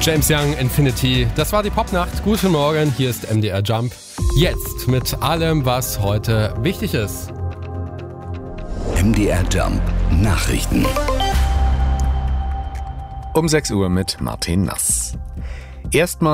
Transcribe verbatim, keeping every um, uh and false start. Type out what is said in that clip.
James Young, Infinity. Das war die Popnacht. Guten Morgen, hier ist M D R Jump. Jetzt mit allem, was heute wichtig ist. M D R Jump Nachrichten. Um sechs Uhr mit Martin Nass. Erstmal